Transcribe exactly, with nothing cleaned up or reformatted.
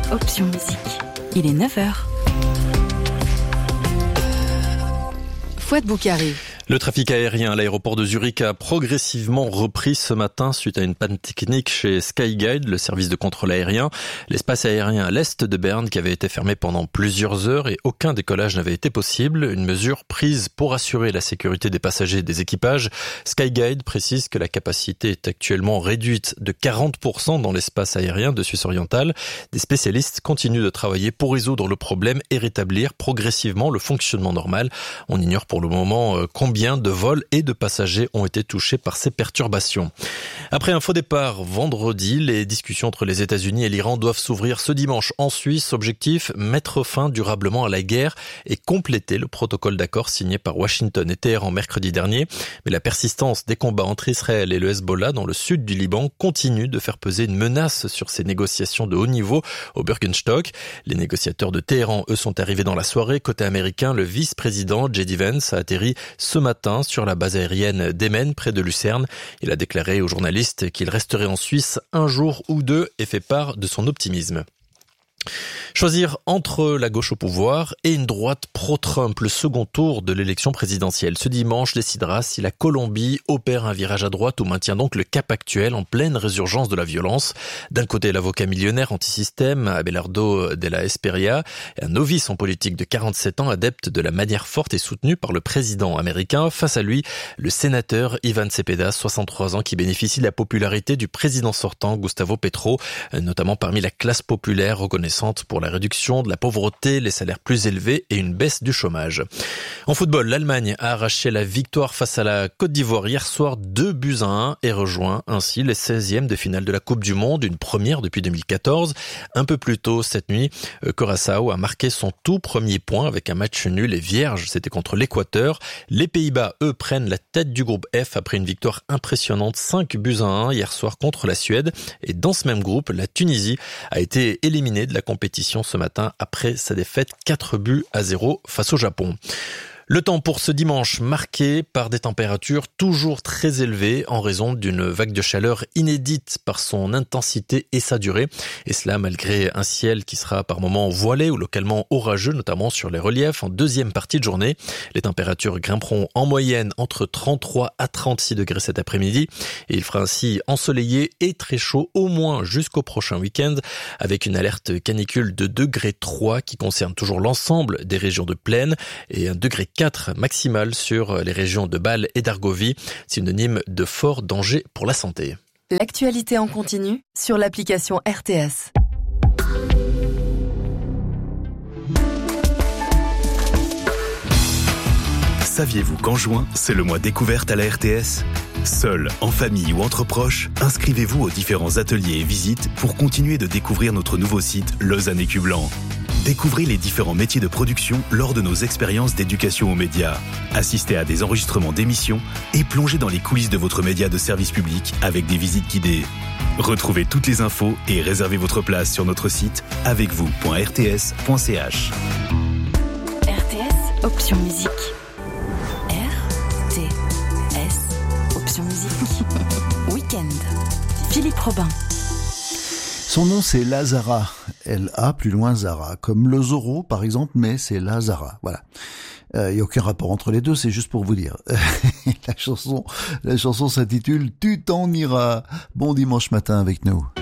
Option Musique. Il est neuf heures. Fouad Boukari. Le trafic aérien à l'aéroport de Zurich a progressivement repris ce matin suite à une panne technique chez Skyguide, le service de contrôle aérien. L'espace aérien à l'est de Berne qui avait été fermé pendant plusieurs heures et aucun décollage n'avait été possible. Une mesure prise pour assurer la sécurité des passagers et des équipages. Skyguide précise que la capacité est actuellement réduite de quarante pour cent dans l'espace aérien de Suisse orientale. Des spécialistes continuent de travailler pour résoudre le problème et rétablir progressivement le fonctionnement normal. On ignore pour le moment combien de vols et de passagers ont été touchés par ces perturbations. Après un faux départ vendredi, les discussions entre les États-Unis et l'Iran doivent s'ouvrir ce dimanche en Suisse. Objectif, mettre fin durablement à la guerre et compléter le protocole d'accord signé par Washington et Téhéran mercredi dernier. Mais la persistance des combats entre Israël et le Hezbollah dans le sud du Liban continue de faire peser une menace sur ces négociations de haut niveau au Bürgenstock. Les négociateurs de Téhéran, eux, sont arrivés dans la soirée. Côté américain, le vice-président J D Vance a atterri ce matin sur la base aérienne d'Emmen, près de Lucerne. Il a déclaré aux journalistes qu'il resterait en Suisse un jour ou deux et fait part de son optimisme. Choisir entre la gauche au pouvoir et une droite pro-Trump, le second tour de l'élection présidentielle. Ce dimanche décidera si la Colombie opère un virage à droite ou maintient donc le cap actuel en pleine résurgence de la violence. D'un côté, l'avocat millionnaire anti-système, Abelardo de la Esperia, un novice en politique de quarante-sept ans, adepte de la manière forte et soutenue par le président américain. Face à lui, le sénateur Ivan Cepeda, soixante-trois ans, qui bénéficie de la popularité du président sortant, Gustavo Petro, notamment parmi la classe populaire reconnaissante pour la réduction de la pauvreté, les salaires plus élevés et une baisse du chômage. En football, l'Allemagne a arraché la victoire face à la Côte d'Ivoire hier soir, deux buts à un, et rejoint ainsi les seizièmes de finale de la Coupe du Monde, une première depuis deux mille quatorze. Un peu plus tôt cette nuit, Curaçao a marqué son tout premier point avec un match nul et vierge, c'était contre l'Équateur. Les Pays-Bas, eux, prennent la tête du groupe F après une victoire impressionnante, cinq buts à un hier soir contre la Suède. Et dans ce même groupe, la Tunisie a été éliminée de la compétition ce matin après sa défaite quatre buts à zéro face au Japon. Le temps pour ce dimanche marqué par des températures toujours très élevées en raison d'une vague de chaleur inédite par son intensité et sa durée. Et cela malgré un ciel qui sera par moments voilé ou localement orageux, notamment sur les reliefs en deuxième partie de journée. Les températures grimperont en moyenne entre trente-trois à trente-six degrés cet après-midi. Et il fera ainsi ensoleillé et très chaud au moins jusqu'au prochain week-end avec une alerte canicule de degré trois qui concerne toujours l'ensemble des régions de plaine et un degré quatre maximal sur les régions de Bâle et d'Argovie, synonyme de fort danger pour la santé. L'actualité en continu sur l'application R T S. Saviez-vous qu'en juin, c'est le mois découverte à la R T S ? Seul, en famille ou entre proches, inscrivez-vous aux différents ateliers et visites pour continuer de découvrir notre nouveau site Lausanne Écu Blanc. Découvrez les différents métiers de production lors de nos expériences d'éducation aux médias. Assistez à des enregistrements d'émissions et plongez dans les coulisses de votre média de service public avec des visites guidées. Retrouvez toutes les infos et réservez votre place sur notre site avec vous point r t s point c h. R T S, option musique. R T S, option musique. Week-end. Philippe Robin. Son nom, c'est Lazara. L A, plus loin, Zara. Comme le Zorro, par exemple, mais c'est Lazara. Voilà. Il euh, n'y a aucun rapport entre les deux, c'est juste pour vous dire. la chanson, la chanson s'intitule « Tu t'en iras ». Bon dimanche matin avec nous.